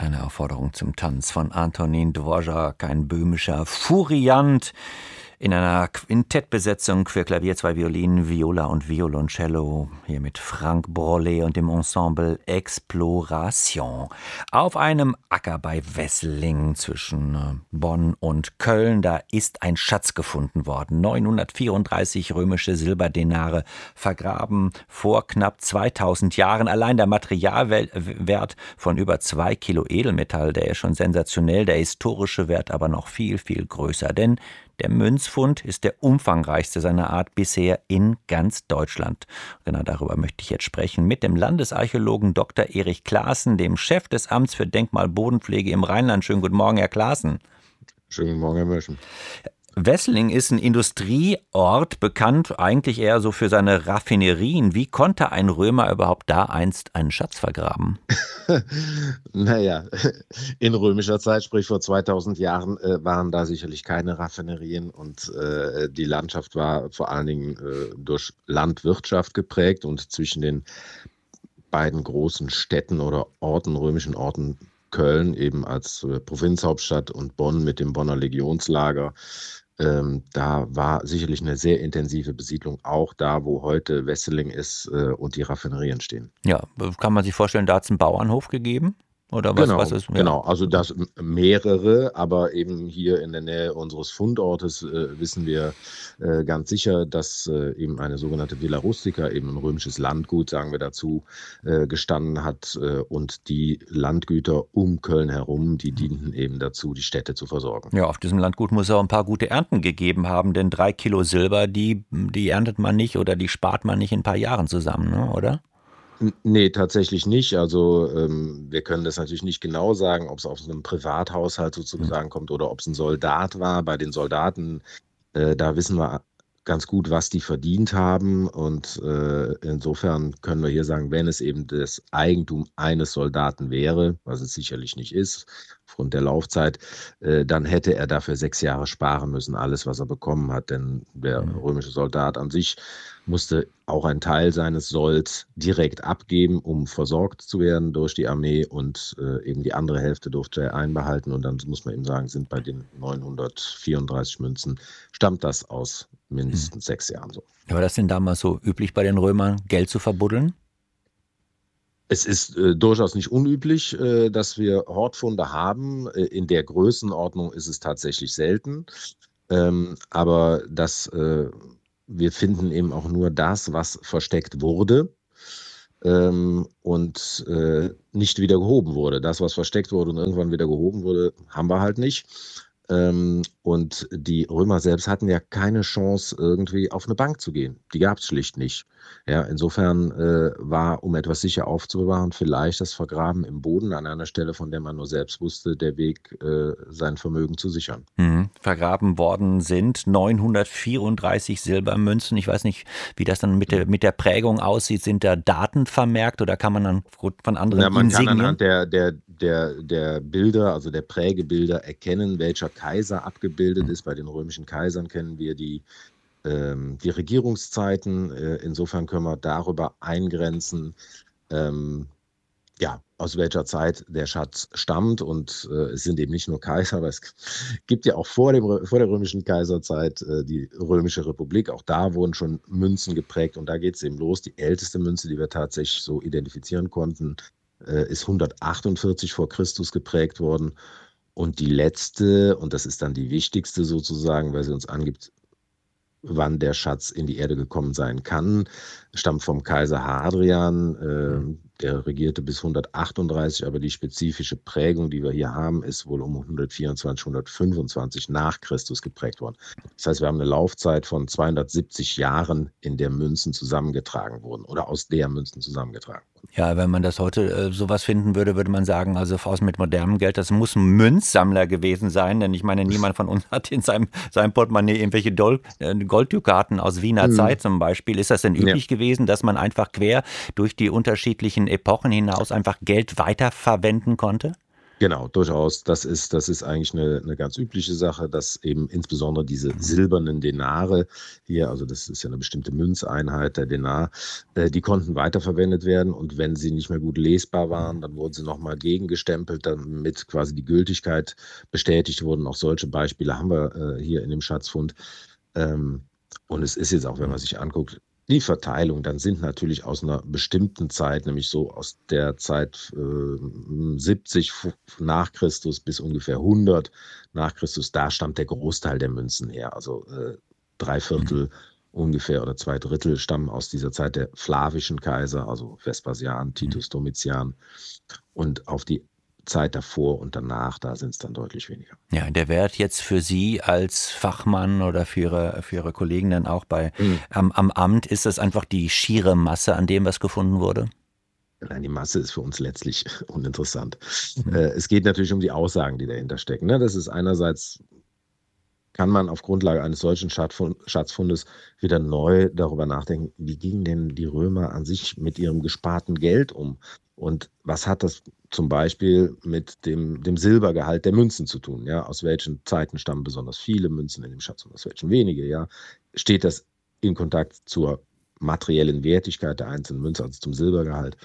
Eine Aufforderung zum Tanz von Antonin Dvorak, ein böhmischer Furiant in einer Quintettbesetzung für Klavier, 2 Violinen, Viola und Violoncello. Hier mit Frank Brolet und dem Ensemble Exploration. Auf einem Acker bei Wesseling zwischen Bonn und Köln, da ist ein Schatz gefunden worden. 934 römische Silberdenare, vergraben vor knapp 2000 Jahren. Allein der Materialwert von über 2 Kilo Edelmetall, der ist schon sensationell. Der historische Wert aber noch viel, viel größer. Denn der Münzfund ist der umfangreichste seiner Art bisher in ganz Deutschland. Genau darüber möchte ich jetzt sprechen mit dem Landesarchäologen Dr. Erich Claassen, dem Chef des Amts für Denkmalbodenpflege im Rheinland. Schönen guten Morgen, Herr Claassen. Schönen guten Morgen, Herr Mörchen. Wesseling ist ein Industrieort, bekannt eigentlich eher so für seine Raffinerien. Wie konnte ein Römer überhaupt da einst einen Schatz vergraben? Naja, in römischer Zeit, sprich vor 2000 Jahren, waren da sicherlich keine Raffinerien und die Landschaft war vor allen Dingen durch Landwirtschaft geprägt und zwischen den beiden großen Städten oder Orten, römischen Orten, Köln eben als Provinzhauptstadt und Bonn mit dem Bonner Legionslager. Da war sicherlich eine sehr intensive Besiedlung, auch da, wo heute Wesseling ist und die Raffinerien stehen. Ja, kann man sich vorstellen, da hat es einen Bauernhof gegeben? Oder was, Genau, was ist? Ja. genau. Also das mehrere, aber eben hier in der Nähe unseres Fundortes wissen wir ganz sicher, dass eben eine sogenannte Villa Rustica, eben ein römisches Landgut, sagen wir dazu, gestanden hat. Und die Landgüter um Köln herum, die dienten eben dazu, die Städte zu versorgen. Ja, auf diesem Landgut muss es auch ein paar gute Ernten gegeben haben, denn 3 Kilo Silber, die erntet man nicht oder die spart man nicht in ein paar Jahren zusammen, ne, oder? Nee, tatsächlich nicht. Also wir können das natürlich nicht genau sagen, ob es aus einem Privathaushalt sozusagen kommt oder ob es ein Soldat war. Bei den Soldaten, da wissen wir ganz gut, was die verdient haben. Und insofern können wir hier sagen, wenn es eben das Eigentum eines Soldaten wäre, was es sicherlich nicht ist, aufgrund der Laufzeit, dann hätte er dafür 6 Jahre sparen müssen, alles, was er bekommen hat. Denn der römische Soldat an sich musste auch einen Teil seines Solds direkt abgeben, um versorgt zu werden durch die Armee und eben die andere Hälfte durfte er einbehalten. Und dann muss man eben sagen, sind bei den 934 Münzen, stammt das aus mindestens 6 Jahren so. War das denn damals so üblich bei den Römern, Geld zu verbuddeln? Es ist durchaus nicht unüblich, dass wir Hortfunde haben. In der Größenordnung ist es tatsächlich selten. Aber wir finden eben auch nur das, was versteckt wurde und nicht wieder gehoben wurde. Das, was versteckt wurde und irgendwann wieder gehoben wurde, haben wir halt nicht. Und die Römer selbst hatten ja keine Chance, irgendwie auf eine Bank zu gehen. Die gab es schlicht nicht. Ja, insofern war, um etwas sicher aufzubewahren, vielleicht das Vergraben im Boden an einer Stelle, von der man nur selbst wusste, der Weg, sein Vermögen zu sichern. Vergraben worden sind 934 Silbermünzen. Ich weiß nicht, wie das dann mit der Prägung aussieht. Sind da Daten vermerkt oder kann man dann von anderen man Insignien? kann anhand der Bilder, also der Prägebilder, erkennen, welcher Kaiser abgebildet ist. Bei den römischen Kaisern kennen wir die Regierungszeiten. Insofern können wir darüber eingrenzen, aus welcher Zeit der Schatz stammt. Und es sind eben nicht nur Kaiser, aber es gibt ja auch vor der römischen Kaiserzeit die Römische Republik. Auch da wurden schon Münzen geprägt und da geht es eben los. Die älteste Münze, die wir tatsächlich so identifizieren konnten, ist 148 vor Christus geprägt worden. Und die letzte, und das ist dann die wichtigste sozusagen, weil sie uns angibt, wann der Schatz in die Erde gekommen sein kann, stammt vom Kaiser Hadrian, der regierte bis 138, aber die spezifische Prägung, die wir hier haben, ist wohl um 124, 125 nach Christus geprägt worden. Das heißt, wir haben eine Laufzeit von 270 Jahren, in der Münzen zusammengetragen wurden oder aus der Münzen zusammengetragen wurden. Ja, wenn man das heute sowas finden würde, würde man sagen, also mit modernem Geld, das muss ein Münzsammler gewesen sein, denn ich meine, niemand von uns hat in seinem Portemonnaie irgendwelche Golddukaten aus Wiener Zeit zum Beispiel. Ist das denn üblich gewesen, dass man einfach quer durch die unterschiedlichen Epochen hinaus einfach Geld weiterverwenden konnte? Genau, durchaus. Das ist eigentlich eine ganz übliche Sache, dass eben insbesondere diese silbernen Denare hier, also das ist ja eine bestimmte Münzeinheit, der Denar, die konnten weiterverwendet werden und wenn sie nicht mehr gut lesbar waren, dann wurden sie nochmal gegengestempelt, damit quasi die Gültigkeit bestätigt wurde. Auch solche Beispiele haben wir hier in dem Schatzfund. Und es ist jetzt auch, wenn man sich anguckt, die Verteilung, dann sind natürlich aus einer bestimmten Zeit, nämlich so aus der Zeit 70 nach Christus bis ungefähr 100 nach Christus, da stammt der Großteil der Münzen her. Also 3/4 ungefähr oder 2/3 stammen aus dieser Zeit der flavischen Kaiser, also Vespasian, Titus, Domitian. Und auf die Zeit davor und danach, da sind es dann deutlich weniger. Ja, der Wert jetzt für Sie als Fachmann oder für Ihre Kollegen dann auch am Amt, ist das einfach die schiere Masse an dem, was gefunden wurde? Nein, die Masse ist für uns letztlich uninteressant. Es geht natürlich um die Aussagen, die dahinter stecken. Ne? Das ist einerseits, kann man auf Grundlage eines solchen Schatzfundes wieder neu darüber nachdenken, wie gingen denn die Römer an sich mit ihrem gesparten Geld um? Und was hat das zum Beispiel mit dem Silbergehalt der Münzen zu tun? Ja? Aus welchen Zeiten stammen besonders viele Münzen in dem Schatz und aus welchen wenige? Ja? Steht das in Kontakt zur materiellen Wertigkeit der einzelnen Münze, also zum Silbergehalt?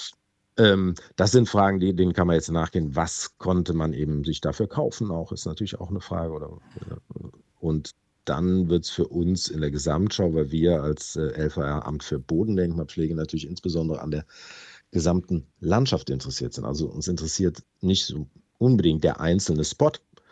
Das sind Fragen, denen kann man jetzt nachgehen. Was konnte man eben sich dafür kaufen? Auch ist natürlich auch eine Frage. Und dann wird es für uns in der Gesamtschau, weil wir als LVR Amt für Bodendenkmalpflege natürlich insbesondere an der gesamten Landschaft interessiert sind. Also uns interessiert nicht so unbedingt der einzelne Spot,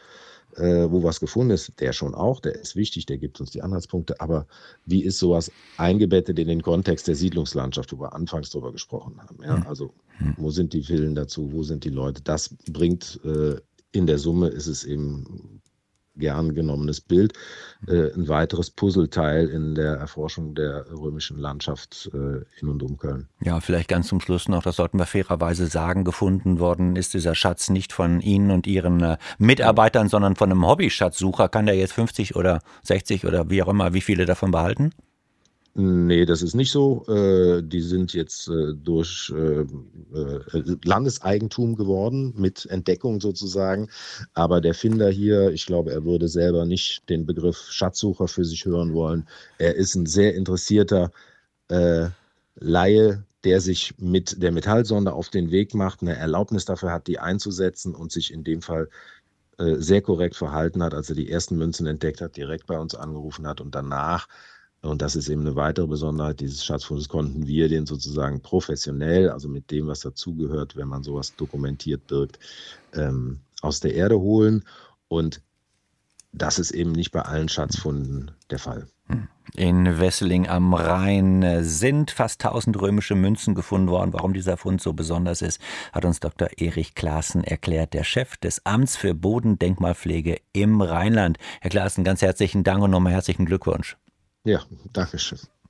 wo was gefunden ist, der schon auch, der ist wichtig, der gibt uns die Anhaltspunkte, aber wie ist sowas eingebettet in den Kontext der Siedlungslandschaft, wo wir anfangs drüber gesprochen haben? Ja? Also wo sind die Villen dazu, wo sind die Leute? Das bringt in der Summe, ist es eben gern genommenes Bild, ein weiteres Puzzleteil in der Erforschung der römischen Landschaft in und um Köln. Ja, vielleicht ganz zum Schluss noch, das sollten wir fairerweise sagen, gefunden worden ist dieser Schatz nicht von Ihnen und Ihren Mitarbeitern, sondern von einem Hobbyschatzsucher. Kann der jetzt 50 oder 60 oder wie auch immer, wie viele davon behalten? Nee, das ist nicht so. Die sind jetzt durch Landeseigentum geworden, mit Entdeckung sozusagen. Aber der Finder hier, ich glaube, er würde selber nicht den Begriff Schatzsucher für sich hören wollen. Er ist ein sehr interessierter Laie, der sich mit der Metallsonde auf den Weg macht, eine Erlaubnis dafür hat, die einzusetzen und sich in dem Fall sehr korrekt verhalten hat, als er die ersten Münzen entdeckt hat, direkt bei uns angerufen hat und danach, und das ist eben eine weitere Besonderheit dieses Schatzfundes, konnten wir den sozusagen professionell, also mit dem, was dazugehört, wenn man sowas dokumentiert birgt, aus der Erde holen. Und das ist eben nicht bei allen Schatzfunden der Fall. In Wesseling am Rhein sind fast 1000 römische Münzen gefunden worden. Warum dieser Fund so besonders ist, hat uns Dr. Erich Claassen erklärt, der Chef des Amts für Bodendenkmalpflege im Rheinland. Herr Claassen, ganz herzlichen Dank und nochmal herzlichen Glückwunsch. Ja, danke schön.